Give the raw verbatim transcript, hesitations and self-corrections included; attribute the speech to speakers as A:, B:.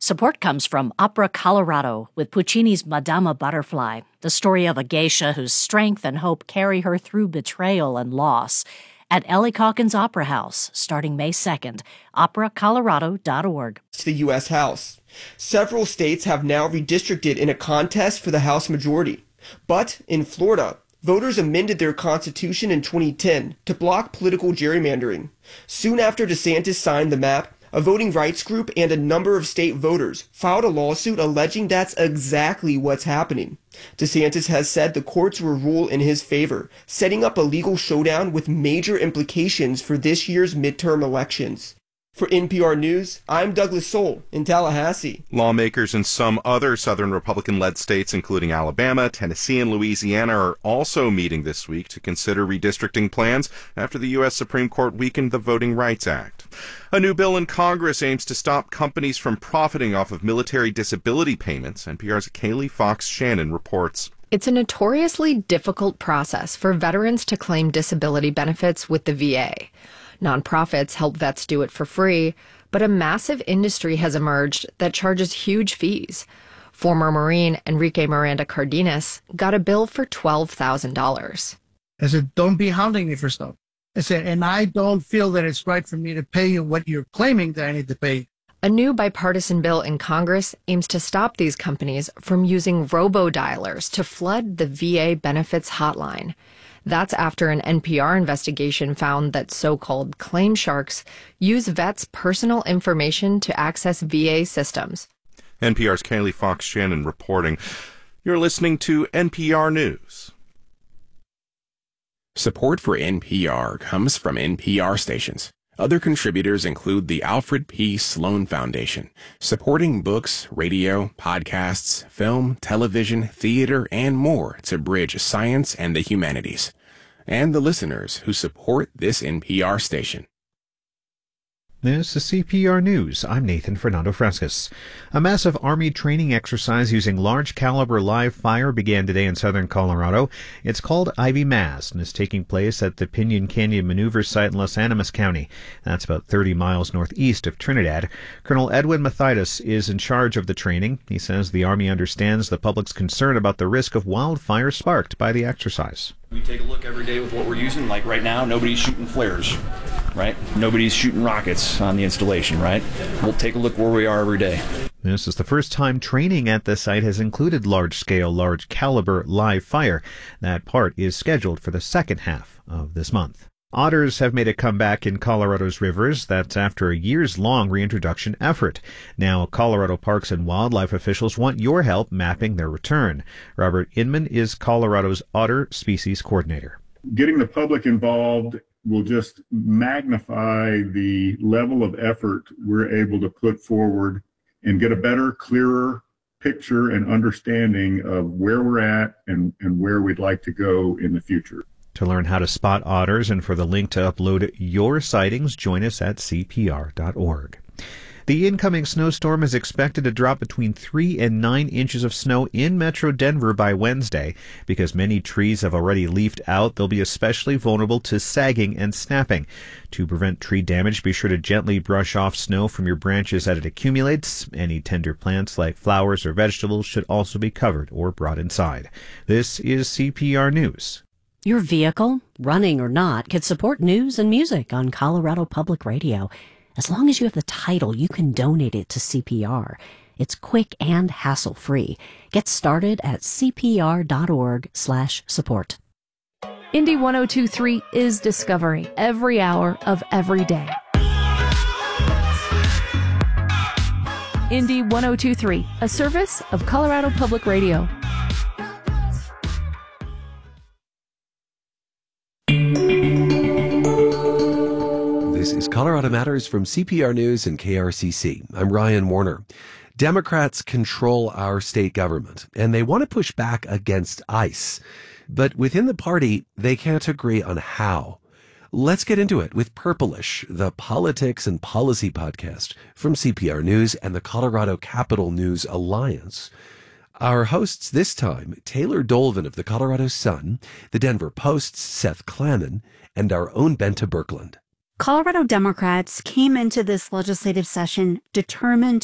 A: Support comes from Opera Colorado with Puccini's Madama Butterfly, the story of a geisha whose strength and hope carry her through betrayal and loss. At Ellie Calkins Opera House, starting May second, opera colorado dot org.
B: To the U S House. Several states have now redistricted in a contest for the House majority. But in Florida, voters amended their constitution in twenty ten to block political gerrymandering. Soon after DeSantis signed the map, a voting rights group and a number of state voters filed a lawsuit alleging that's exactly what's happening. DeSantis has said the courts will rule in his favor, setting up a legal showdown with major implications for this year's midterm elections. For N P R News, I'm Douglas Soul in Tallahassee.
C: Lawmakers in some other Southern Republican-led states, including Alabama, Tennessee, and Louisiana, are also meeting this week to consider redistricting plans after the U S Supreme Court weakened the Voting Rights Act. A new bill in Congress aims to stop companies from profiting off of military disability payments. N P R's Kaylee Fox Shannon reports.
D: It's a notoriously difficult process for veterans to claim disability benefits with the V A. Nonprofits help vets do it for free, but a massive industry has emerged that charges huge fees. Former Marine Enrique Miranda Cardenas got a bill for twelve thousand dollars.
E: I said, don't be hounding me for stuff. I said, and I don't feel that it's right for me to pay you what you're claiming that I need to pay.
D: A new bipartisan bill in Congress aims to stop these companies from using robo-dialers to flood the V A benefits hotline. That's after an N P R investigation found that so-called claim sharks use vets' personal information to access V A systems.
C: N P R's Kaylee Fox Shannon reporting. You're listening to N P R News.
F: Support for N P R comes from N P R stations. Other contributors include the Alfred P. Sloan Foundation, supporting books, radio, podcasts, film, television, theater, and more to bridge science and the humanities. And the listeners who support this N P R station.
G: This is C P R News. I'm Nathan Fernando Frescas. A massive Army training exercise using large-caliber live fire began today in southern Colorado. It's called Ivy Mast and is taking place at the Pinyon Canyon Maneuver Site in Los Animas County. That's about thirty miles northeast of Trinidad. Colonel Edwin Mathidas is in charge of the training. He says the Army understands the public's concern about the risk of wildfire sparked by the exercise.
H: We take a look every day with what we're using. Like right now, nobody's shooting flares, right? Nobody's shooting rockets on the installation, right? We'll take a look where we are every day.
G: This is the first time training at the site has included large-scale, large-caliber live fire. That part is scheduled for the second half of this month. Otters have made a comeback in Colorado's rivers. That's after a years-long reintroduction effort. Now, Colorado Parks and Wildlife officials want your help mapping their return. Robert Inman is Colorado's otter species coordinator.
I: Getting the public involved will just magnify the level of effort we're able to put forward and get a better, clearer picture and understanding of where we're at and, and where we'd like to go in the future.
G: To learn how to spot otters and for the link to upload your sightings, join us at C P R dot org. The incoming snowstorm is expected to drop between three and nine inches of snow in Metro Denver by Wednesday. Because many trees have already leafed out, they'll be especially vulnerable to sagging and snapping. To prevent tree damage, be sure to gently brush off snow from your branches as it accumulates. Any tender plants like flowers or vegetables should also be covered or brought inside. This is C P R News.
A: Your vehicle, running or not, can support news and music on Colorado Public Radio. As long as you have the title, you can donate it to C P R. It's quick and hassle-free. Get started at C P R dot org slash support.
J: Indy one oh two point three is Discovery every hour of every day. Indy one oh two point three, a service of Colorado Public Radio.
K: This is Colorado Matters from C P R News and K R C C. I'm Ryan Warner. Democrats control our state government, and they want to push back against ICE. But within the party, they can't agree on how. Let's get into it with Purplish, the politics and policy podcast from C P R News and the Colorado Capital News Alliance. Our hosts this time, Taylor Dolvin of the Colorado Sun, the Denver Post's Seth Klanman, and our own Benta Birkeland.
L: Colorado Democrats came into this legislative session determined